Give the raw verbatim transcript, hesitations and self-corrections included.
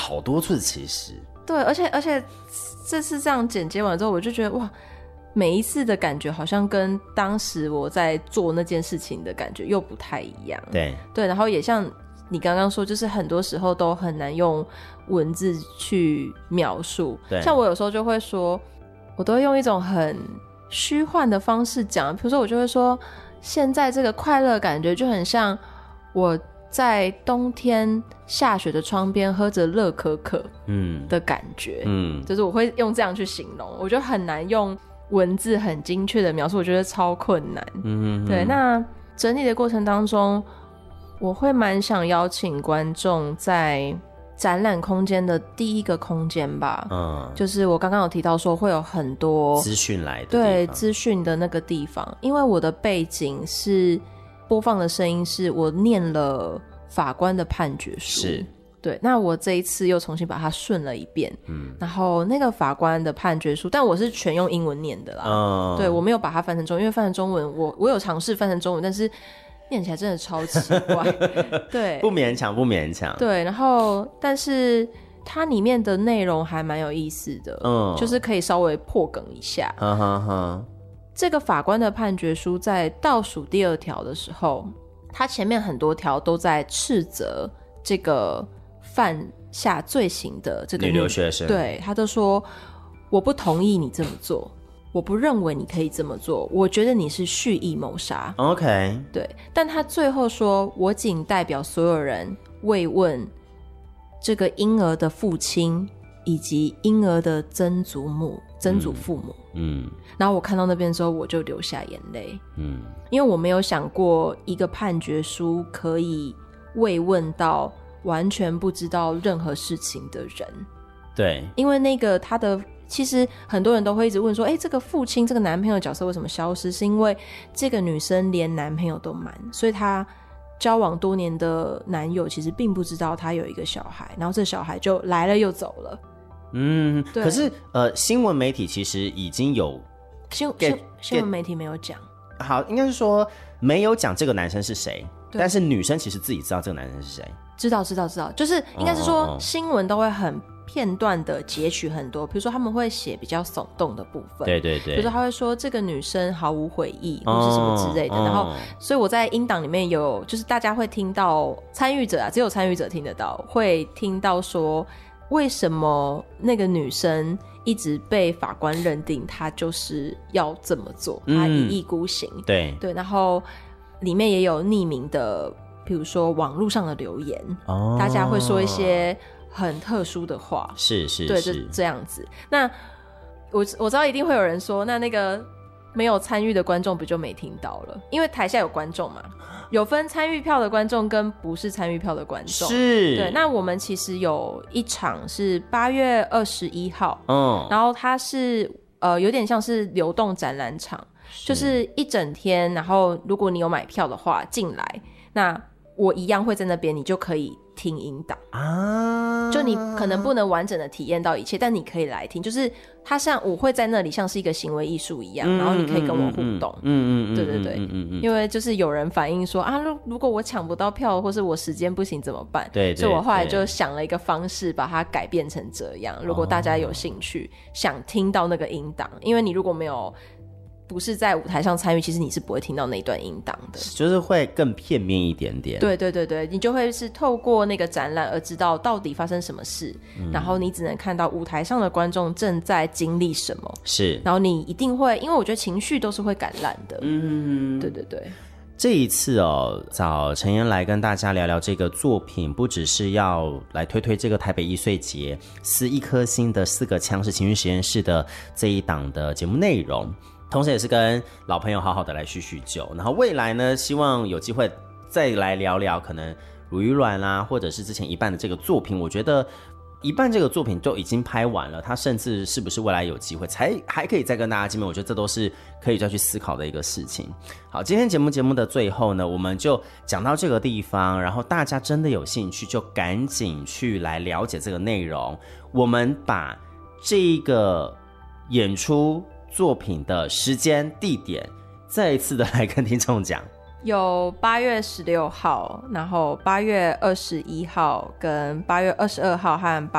好多次其实。 对，而且而且这次这样剪接完之后，我就觉得哇，每一次的感觉好像跟当时我在做那件事情的感觉又不太一样。 对对，然后也像你刚刚说，就是很多时候都很难用文字去描述。 对， 像我有时候就会说，我都会用一种很虚幻的方式讲，比如说我就会说，现在这个快乐感觉就很像我在冬天下雪的窗边喝着热可可的感觉。嗯，就是我会用这样去形容，我觉得很难用文字很精确的描述，我觉得超困难。嗯，对。那整理的过程当中，我会蛮想邀请观众在展览空间的第一个空间吧，嗯，就是我刚刚有提到说会有很多资讯来的地方，对，资讯的那个地方，因为我的背景是播放的声音是我念了法官的判决书， 是， 对，那我这一次又重新把它顺了一遍，嗯，然后那个法官的判决书，但我是全用英文念的啦，嗯，对，我没有把它翻成中文，因为翻成中文我我有尝试翻成中文，但是念起来真的超奇怪。对， 不勉强不勉强。 对，然后但是它里面的内容还蛮有意思的，嗯，就是可以稍微破梗一下。哈哈哈。这个法官的判决书在倒数第二条的时候，他前面很多条都在斥责这个犯下罪行的这个女留学生， 对，他就说我不同意你这么做，我不认为你可以这么做，我觉得你是蓄意谋杀。 OK， 对，但他最后说我仅代表所有人慰问这个婴儿的父亲以及婴儿的曾祖母曾祖父母。嗯，嗯，然后我看到那边之后我就流下眼泪。嗯，因为我没有想过一个判决书可以慰问到完全不知道任何事情的人。 对， 因为那个他的其实很多人都会一直问说，哎，这个父亲这个男朋友的角色为什么消失，是因为这个女生连男朋友都瞒，所以她交往多年的男友其实并不知道她有一个小孩，然后这小孩就来了又走了。 嗯，可是呃，新闻媒体其实已经有新, 新, 新闻媒体没有讲， 好，应该是说没有讲这个男生是谁，但是女生其实自己知道这个男生是谁， 知道知道知道，就是应该是说、哦哦、新闻都会很片段的截取很多，比如说他们会写比较耸动的部分， 对对对， 比如说他会说这个女生毫无悔意或是什么之类的、哦、然后所以我在音档里面有就是大家会听到参与者啊，只有参与者听得到，会听到说为什么那个女生一直被法官认定她就是要这么做，她一意孤行、嗯、 对对，然后里面也有匿名的比如说网络上的留言、哦、大家会说一些很特殊的话， 是是是， 对，就这样子。那我我知道一定会有人说，那那个没有参与的观众不就没听到了？因为台下有观众嘛，有分参与票的观众跟不是参与票的观众。 是， 对。那我们其实有一场是八月二十一号，嗯，然后它是呃有点像是流动展览场，就是一整天。然后如果你有买票的话进来，那我一样会在那边，你就可以听音档啊，就你可能不能完整的体验到一切，但你可以来听，就是它像我会在那里像是一个行为艺术一样、嗯、然后你可以跟我互动，嗯嗯，对对对，嗯嗯嗯，因为就是有人反映说啊，如果我抢不到票或是我时间不行怎么办？对， 对， 对，所以我后来就想了一个方式把它改变成这样，如果大家有兴趣、哦、想听到那个音档，因为你如果没有不是在舞台上参与，其实你是不会听到那一段音档的， 就是会更片面一点点。 对对对对，你就会是透过那个展览而知道到底发生什么事、嗯、然后你只能看到舞台上的观众正在经历什么， 是， 然后你一定会，因为我觉得情绪都是会感染的。嗯，对对对。 这一次哦，找陈妍来跟大家聊聊这个作品，不只是要来推推这个台北艺穗节撕一颗心的四个枪是情绪实验室的这一档的节目内容，同时也是跟老朋友好好的来叙叙旧，然后未来呢希望有机会再来聊聊可能如鱼卵啦，或者是之前一半的这个作品，我觉得一半这个作品就已经拍完了，它甚至是不是未来有机会才还可以再跟大家见面，我觉得这都是可以再去思考的一个事情。好，今天节目节目的最后呢，我们就讲到这个地方，然后大家真的有兴趣就赶紧去来了解这个内容，我们把这个演出作品的时间地点再一次的来跟听众讲， 有八月十六号，然后八月二十一号跟八月二十二号和